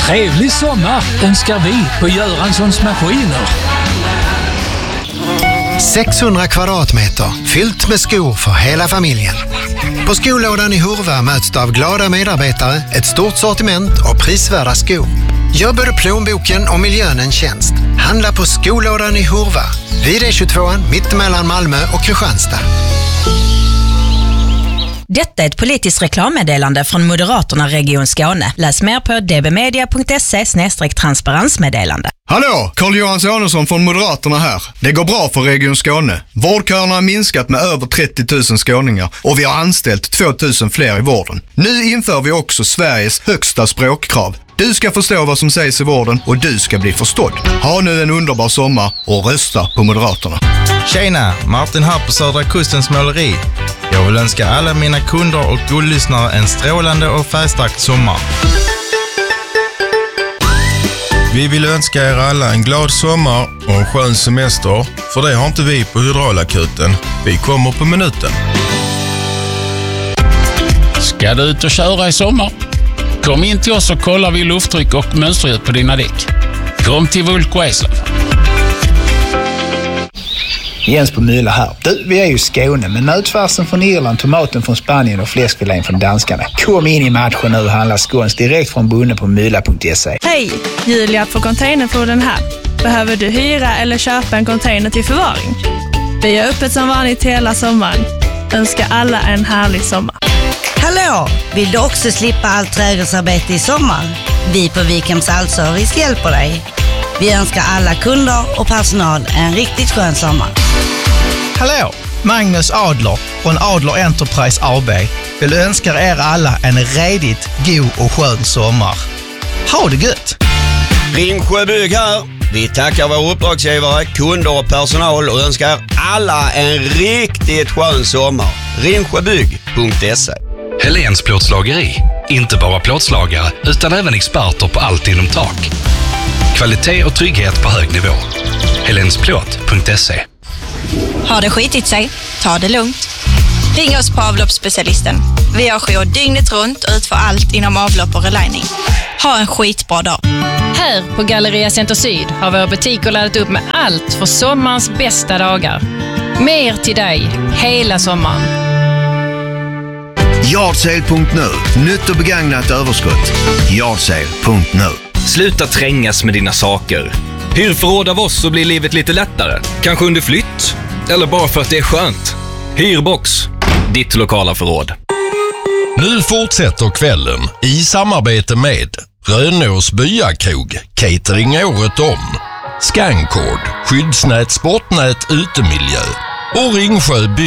Trevlig sommar önskar vi på Göranssons Maskiner. 600 kvadratmeter fyllt med skor för hela familjen. På skolådan i Hurva möts av glada medarbetare, ett stort sortiment och prisvärda skor. Gör både plånboken och miljön en tjänst. Handla på skolådan i Hurva. Vid E22 mittemellan Malmö och Kristianstad. Detta är ett politiskt reklammeddelande från Moderaterna Region Skåne. Läs mer på dbmedia.se/transparensmeddelande. Hallå, Carl-Johan Samuelsson från Moderaterna här. Det går bra för Region Skåne. Vårdköerna har minskat med över 30 000 skåningar och vi har anställt 2 000 fler i vården. Nu inför vi också Sveriges högsta språkkrav. Du ska förstå vad som sägs i vården och du ska bli förstådd. Ha nu en underbar sommar och rösta på Moderaterna. Tjena, Martin här på Södra Kustens måleri. Jag vill önska alla mina kunder och guldlyssnare en strålande och färgstark sommar. Vi vill önska er alla en glad sommar och en skön semester, för det har inte vi på Hydraulakuten. Vi kommer på minuten. Ska du ut och köra i sommar? Kom in till oss och kollar vi lufttryck och mönstret på dina däck. Kom till Vulko Eslöv. Jens på Mylla här. Du, vi är ju i Skåne, men nötfärsen från Irland, tomaten från Spanien och fläskfilén från danskarna. Kom in i matchen nu och handla skåns direkt från bonden på mylla.se. Hej, Julia på Containerfoden här. Behöver du hyra eller köpa en container till förvaring? Vi är öppet som vanligt hela sommaren. Önskar alla en härlig sommar. Hallå! Vill du också slippa allt trädgårdsarbete i sommar? Vi på Wikhems Allservice hjälper dig. Vi önskar alla kunder och personal en riktigt skön sommar. Hallå! Magnus Adler från Adler Enterprise AB vill önska er alla en redigt god och skön sommar. Ha det gött! Ringsjö Bygg här. Vi tackar vår uppdragsgivare, kunder och personal och önskar alla en riktigt skön sommar. Ringsjöbygg.se. Helens plåtslageri. Inte bara plåtslagare utan även experter på allt inom tak. Kvalitet och trygghet på hög nivå. helensplåt.se. Har det skitit sig? Ta det lugnt. Ring oss på avloppsspecialisten. Vi har jour dygnet runt och utför allt inom avlopp och relining. Ha en skitbra dag. Här på Galleria Center Syd har våra butiker laddat upp med allt för sommarens bästa dagar. Mer till dig hela sommaren. Yardsale.nu. Nytt och begagnat överskott. Yardsale.nu. Sluta trängas med dina saker. Hyr förråd av oss så blir livet lite lättare. Kanske under flytt. Eller bara för att det är skönt. Hyrbox. Ditt lokala förråd. Nu fortsätter kvällen i samarbete med Rönås Byakrog, catering året om, Scancord, skyddsnät, sportnät, utemiljö och Ringsjö